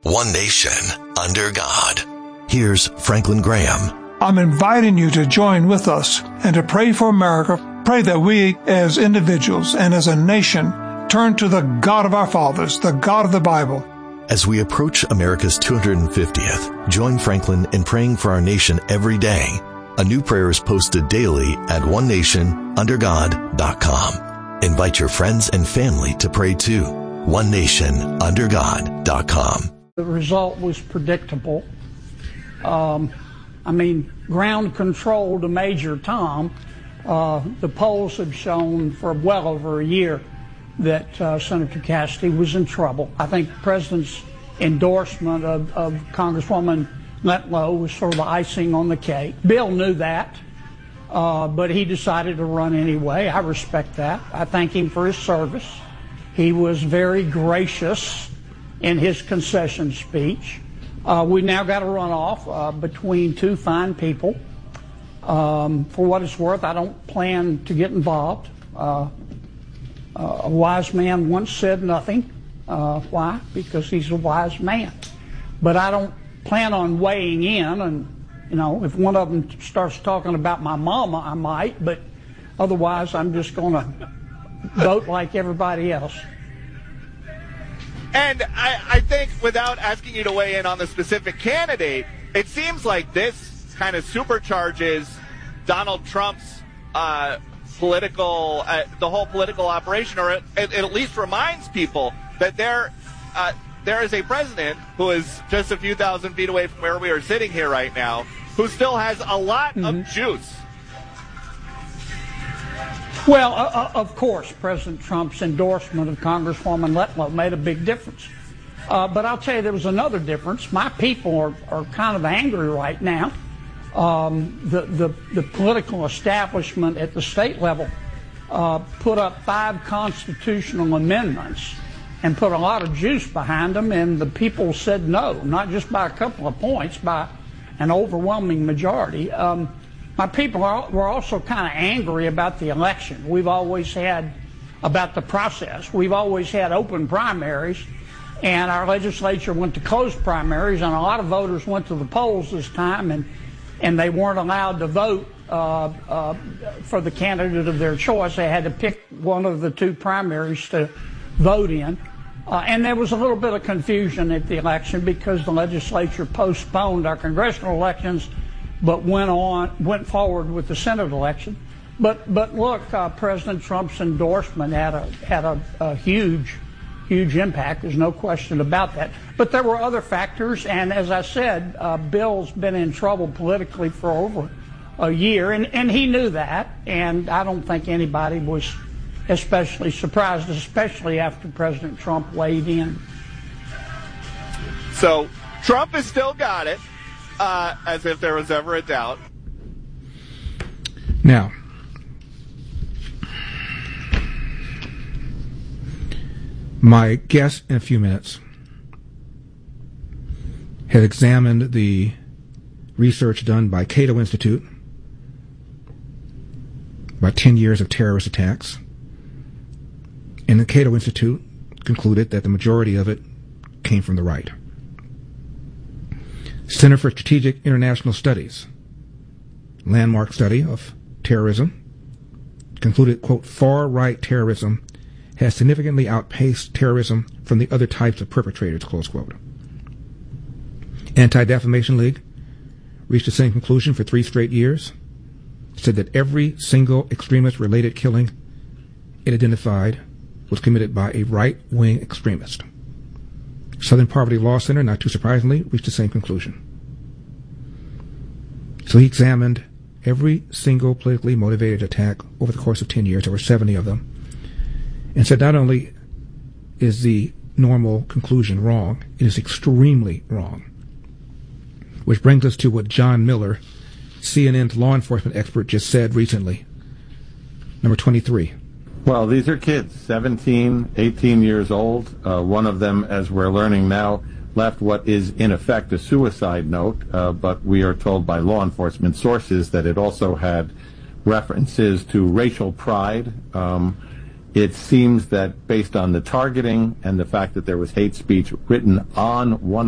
one nation, under God. Here's Franklin Graham. I'm inviting you to join with us and to pray for America. Pray that we as individuals and as a nation turn to the God of our fathers, the God of the Bible. As we approach America's 250th, join Franklin in praying for our nation every day. A new prayer is posted daily at onenationundergod.com. Invite your friends and family to pray too. onenationundergod.com. The result was predictable. Ground control to Major Tom. The polls have shown for well over a year that Senator Cassidy was in trouble. I think the President's endorsement of Congresswoman Letlow was sort of the icing on the cake. Bill knew that, but he decided to run anyway. I respect that. I thank him for his service. He was very gracious in his concession speech. We now got a runoff between two fine people. For what it's worth, I don't plan to get involved. A wise man once said nothing. Why? Because he's a wise man. But I don't plan on weighing in, and if one of them starts talking about my mama, I might, but otherwise I'm just going to vote like everybody else. And I think, without asking you to weigh in on the specific candidate, it seems like this kind of supercharges Donald Trump's the whole political operation, or it at least reminds people that there is a president who is just a few thousand feet away from where we are sitting here right now, who still has a lot of juice. Well, of course, President Trump's endorsement of Congresswoman Letlow made a big difference. But I'll tell you, there was another difference. My people are kind of angry right now. The political establishment at the state level put up 5 constitutional amendments and put a lot of juice behind them, and the people said no, not just by a couple of points, by an overwhelming majority. My people were also kind of angry about the election. We've always had, about the process, we've always had open primaries, and our legislature went to closed primaries, and a lot of voters went to the polls this time, and they weren't allowed to vote for the candidate of their choice. They had to pick one of the 2 primaries to vote in. And there was a little bit of confusion at the election because the legislature postponed our congressional elections but went forward with the Senate election. But look, President Trump's endorsement had a huge impact. There's no question about that. But there were other factors, and as I said, Bill's been in trouble politically for over a year, and he knew that, and I don't think anybody was especially surprised, especially after President Trump weighed in. So Trump has still got it. As if there was ever a doubt. Now, my guest in a few minutes had examined the research done by Cato Institute about 10 years of terrorist attacks. And the Cato Institute concluded that the majority of it came from the right. Center for Strategic International Studies, landmark study of terrorism, concluded, quote, far-right terrorism has significantly outpaced terrorism from the other types of perpetrators, close quote. Anti-Defamation League reached the same conclusion for 3 straight years, said that every single extremist-related killing it identified was committed by a right-wing extremist. Southern Poverty Law Center, not too surprisingly, reached the same conclusion. So he examined every single politically motivated attack over the course of 10 years, over 70 of them, and said not only is the normal conclusion wrong, it is extremely wrong. Which brings us to what John Miller, CNN's law enforcement expert, just said recently. Number 23. Well, these are kids, 17, 18 years old. One of them, as we're learning now, left what is in effect a suicide note, but we are told by law enforcement sources that it also had references to racial pride. It seems that based on the targeting and the fact that there was hate speech written on one